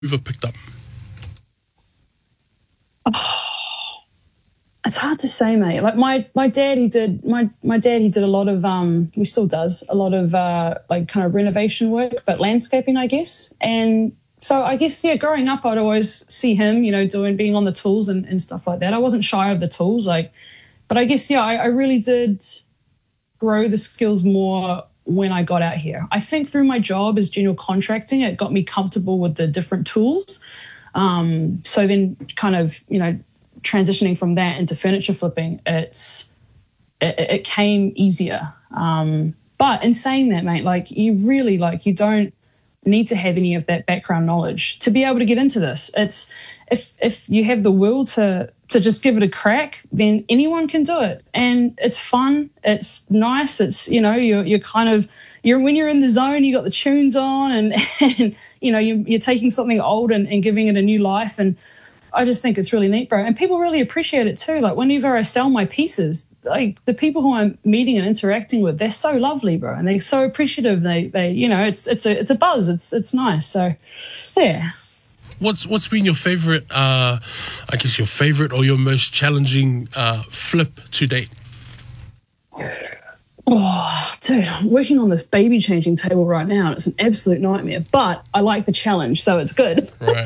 you've picked up? It's hard to say, mate. Like my dad, he did a lot of he still does a lot of like kind of renovation work, but landscaping, I guess. And so I guess, yeah, growing up, I'd always see him, being on the tools and stuff like that. I wasn't shy of the tools, but I guess, yeah, I really did grow the skills more when I got out here. I think through my job as general contracting, it got me comfortable with the different tools. So then kind of, transitioning from that into furniture flipping, it came easier. But in saying that, mate, you don't need to have any of that background knowledge to be able to get into this. It's if you have the will to just give it a crack, then anyone can do it, and it's fun. It's nice. It's you're kind of when you're in the zone, you got the tunes on, and you're taking something old and giving it a new life. And I just think it's really neat, bro. And people really appreciate it too. Like whenever I sell my pieces, like the people who I'm meeting and interacting with, they're so lovely, bro, and they're so appreciative. They it's a buzz. It's nice. So, yeah. What's been your favorite? I guess your favorite or your most challenging flip to date? Oh, dude, I'm working on this baby changing table right now, and it's an absolute nightmare. But I like the challenge, so it's good. Right.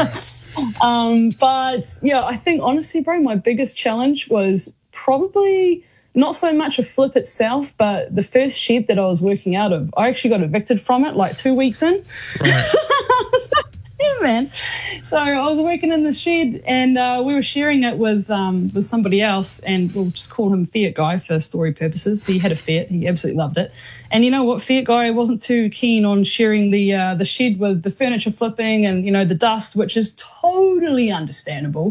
But yeah, I think honestly, bro, my biggest challenge was probably not so much a flip itself, but the first shed that I was working out of. I actually got evicted from it like 2 weeks in. Right. Yeah, man. So I was working in the shed, and we were sharing it with somebody else, and we'll just call him Fiat Guy for story purposes. He had a Fiat. He absolutely loved it. And you know what? Fiat Guy wasn't too keen on sharing the shed with the furniture flipping and, the dust, which is totally understandable.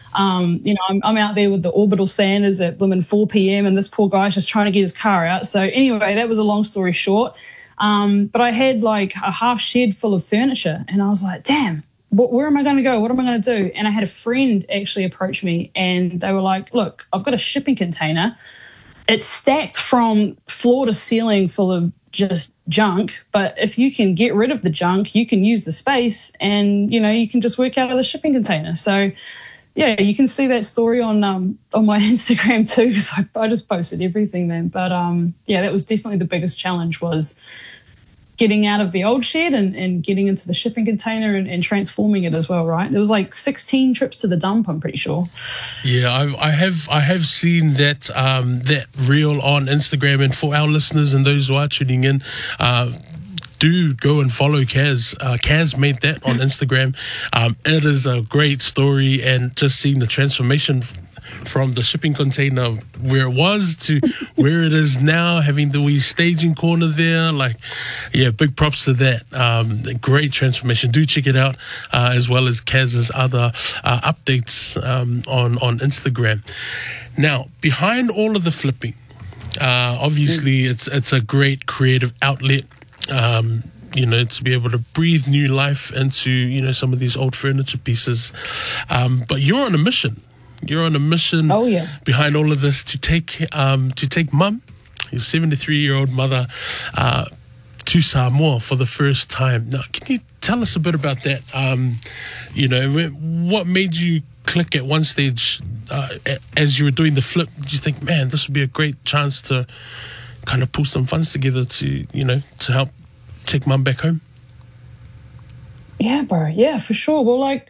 I'm out there with the orbital sanders at 4 p.m. and this poor guy's just trying to get his car out. So anyway, that was a long story short. But I had like a half shed full of furniture, and I was like, damn, where am I going to go? What am I going to do? And I had a friend actually approach me, and they were like, look, I've got a shipping container. It's stacked from floor to ceiling full of just junk. But if you can get rid of the junk, you can use the space, and, you can just work out of the shipping container. So yeah, you can see that story on my Instagram too, because I just posted everything, man. But yeah, that was definitely the biggest challenge, was getting out of the old shed and getting into the shipping container and transforming it as well, right? It was like 16 trips to the dump, I'm pretty sure. Yeah, I have seen that that reel on Instagram, and for our listeners and those who are tuning in, do go and follow Kaz. Kaz made that on Instagram. It is a great story, and just seeing the transformation from the shipping container where it was to where it is now, having the wee staging corner there. Like, yeah, big props to that. Great transformation. Do check it out, as well as Kaz's other updates on Instagram. Now, behind all of the flipping, obviously it's a great creative outlet. To be able to breathe new life into, some of these old furniture pieces. But you're on a mission. You're on a mission. Oh, yeah. Behind all of this to take mum, your 73-year-old mother, to Samoa for the first time. Now, can you tell us a bit about that? What made you click at one stage as you were doing the flip? Did you think, man, this would be a great chance to kind of pull some funds together to help take mum back home? Yeah, bro. Yeah, for sure. Well,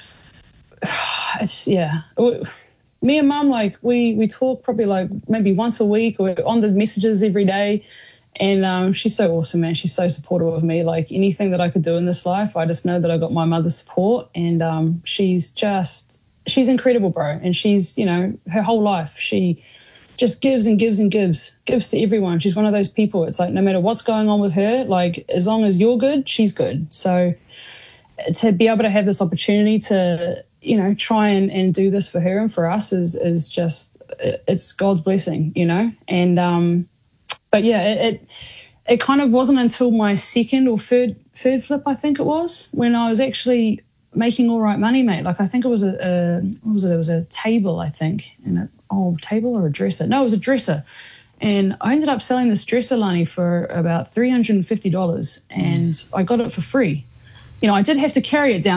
me and mum, we talk probably maybe once a week, or on the messages every day. And she's so awesome, man. She's so supportive of me. Like anything that I could do in this life, I just know that I got my mother's support. And she's incredible, bro. And she's, her whole life, she just gives and gives and gives to everyone. She's one of those people. It's like, no matter what's going on with her, as long as you're good, she's good. So to be able to have this opportunity to, try and do this for her and for us is just, it's God's blessing, And, but yeah, it kind of wasn't until my second or third flip, I think it was, when I was actually making all right money, mate. I think it was it was a table, I think, and table or a dresser? No, it was a dresser. And I ended up selling this dresser, Lani, for about $350, and I got it for free. I did have to carry it down